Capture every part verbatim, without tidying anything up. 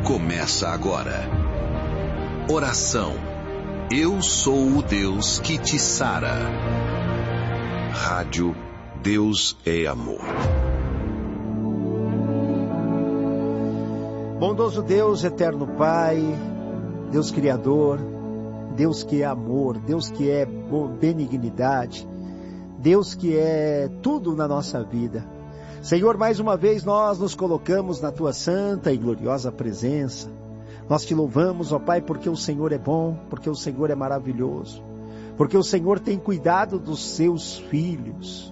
começa agora. Oração. Eu sou o Deus que te sara. Rádio Deus é Amor. Bondoso Deus, eterno Pai, Deus Criador, Deus que é amor, Deus que é benignidade, Deus que é tudo na nossa vida. Senhor, mais uma vez nós nos colocamos na Tua santa e gloriosa presença. Nós Te louvamos, ó Pai, porque o Senhor é bom, porque o Senhor é maravilhoso, porque o Senhor tem cuidado dos seus filhos.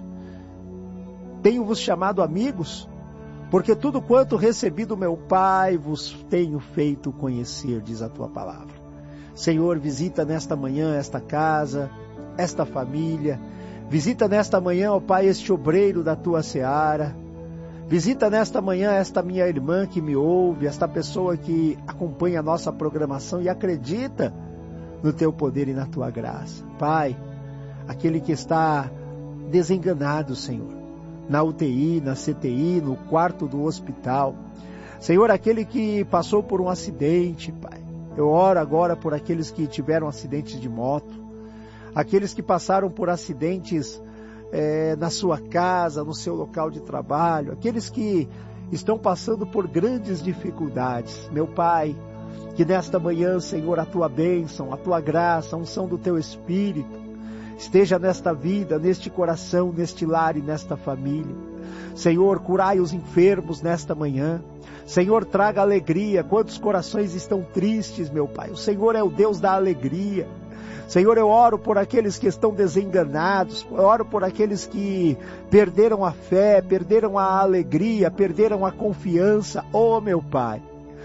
Tenho-vos chamado amigos, porque tudo quanto recebi do meu Pai vos tenho feito conhecer, diz a Tua palavra. Senhor, visita nesta manhã esta casa, esta família. Visita nesta manhã, ó Pai, este obreiro da Tua seara. Visita nesta manhã esta minha irmã que me ouve, esta pessoa que acompanha a nossa programação e acredita no Teu poder e na Tua graça. Pai, aquele que está desenganado, Senhor, na U T I, na C T I, no quarto do hospital. Senhor, aquele que passou por um acidente, Pai. Eu oro agora por aqueles que tiveram acidentes de moto, aqueles que passaram por acidentes é, na sua casa, no seu local de trabalho, aqueles que estão passando por grandes dificuldades. Meu Pai, que nesta manhã, Senhor, a Tua bênção, a Tua graça, a unção do Teu Espírito esteja nesta vida, neste coração, neste lar e nesta família. Senhor, curai os enfermos nesta manhã. Senhor, traga alegria. Quantos corações estão tristes, meu Pai? O Senhor é o Deus da alegria. Senhor, eu oro por aqueles que estão desenganados, eu oro por aqueles que perderam a fé, perderam a alegria, perderam a confiança. Oh, meu Pai,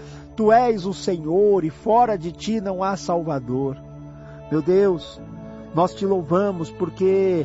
Tu és o Senhor e fora de Ti não há Salvador. Meu Deus, nós Te louvamos porque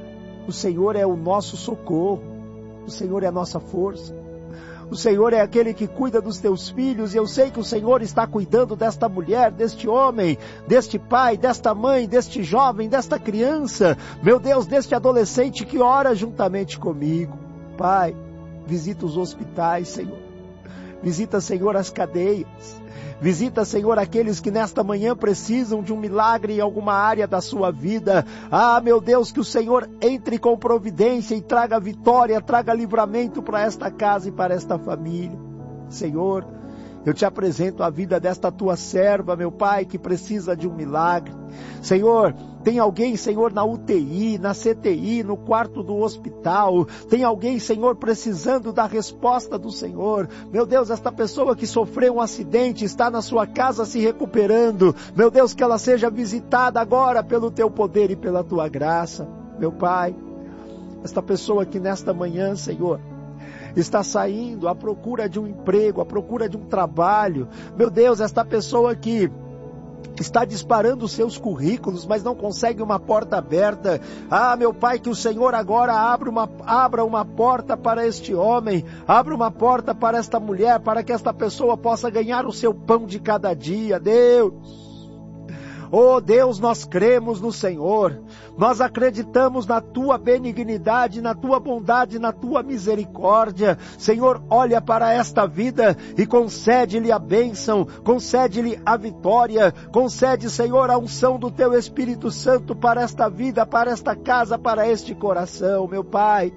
o Senhor é o nosso socorro, o Senhor é a nossa força. O Senhor é aquele que cuida dos Teus filhos, e eu sei que o Senhor está cuidando desta mulher, deste homem, deste pai, desta mãe, deste jovem, desta criança, meu Deus, deste adolescente que ora juntamente comigo. Pai, visita os hospitais, Senhor. Visita, Senhor, as cadeias. Visita, Senhor, aqueles que nesta manhã precisam de um milagre em alguma área da sua vida. Ah, meu Deus, que o Senhor entre com providência e traga vitória, traga livramento para esta casa e para esta família. Senhor, eu Te apresento a vida desta Tua serva, meu Pai, que precisa de um milagre. Senhor, tem alguém, Senhor, na U T I, na C T I, no quarto do hospital. Tem alguém, Senhor, precisando da resposta do Senhor. Meu Deus, esta pessoa que sofreu um acidente, está na sua casa se recuperando. Meu Deus, que ela seja visitada agora pelo Teu poder e pela Tua graça. Meu Pai, esta pessoa que nesta manhã, Senhor, está saindo à procura de um emprego, à procura de um trabalho. Meu Deus, esta pessoa que está disparando os seus currículos, mas não consegue uma porta aberta. Ah, meu Pai, que o Senhor agora abra uma, abra uma porta para este homem, abra uma porta para esta mulher, para que esta pessoa possa ganhar o seu pão de cada dia. Deus, oh Deus, nós cremos no Senhor, nós acreditamos na Tua benignidade, na Tua bondade, na Tua misericórdia. Senhor, olha para esta vida e concede-lhe a bênção, concede-lhe a vitória, concede, Senhor, a unção do Teu Espírito Santo para esta vida, para esta casa, para este coração. Meu Pai,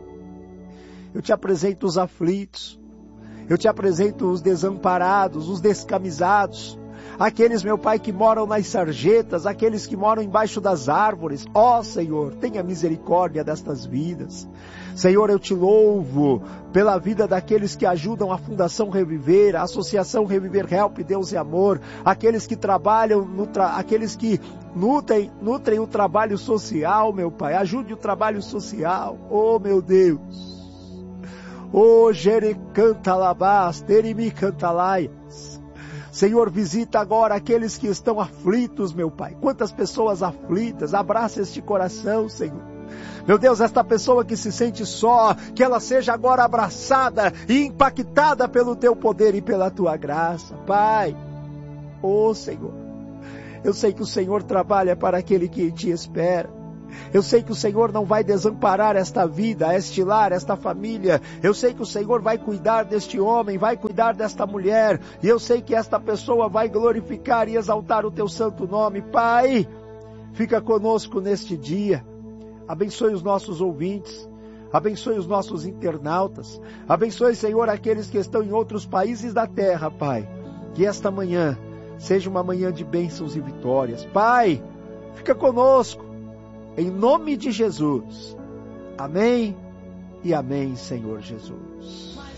eu Te apresento os aflitos, eu Te apresento os desamparados, os descamisados, aqueles, meu Pai, que moram nas sarjetas, aqueles que moram embaixo das árvores. Ó Senhor, tenha misericórdia destas vidas. Senhor, eu Te louvo pela vida daqueles que ajudam a Fundação Reviver, a Associação Reviver Help, Deus e Amor, aqueles que trabalham, no tra... aqueles que nutrem, nutrem o trabalho social, meu Pai, ajude o trabalho social. Oh, meu Deus. Oh, Jerecantalabás, Terimi Cantalaias. Senhor, visita agora aqueles que estão aflitos, meu Pai. Quantas pessoas aflitas, abraça este coração, Senhor. Meu Deus, esta pessoa que se sente só, que ela seja agora abraçada e impactada pelo Teu poder e pela Tua graça. Pai, oh Senhor, eu sei que o Senhor trabalha para aquele que em Ti espera. Eu sei que o Senhor não vai desamparar esta vida, este lar, esta família. Eu sei que o Senhor vai cuidar deste homem, vai cuidar desta mulher. E eu sei que esta pessoa vai glorificar e exaltar o teu santo nome. Pai, fica conosco neste dia. Abençoe os nossos ouvintes. Abençoe os nossos internautas. Abençoe, Senhor, aqueles que estão em outros países da terra, Pai. Que esta manhã seja uma manhã de bênçãos e vitórias. Pai, fica conosco. Em nome de Jesus. Amém e amém, Senhor Jesus.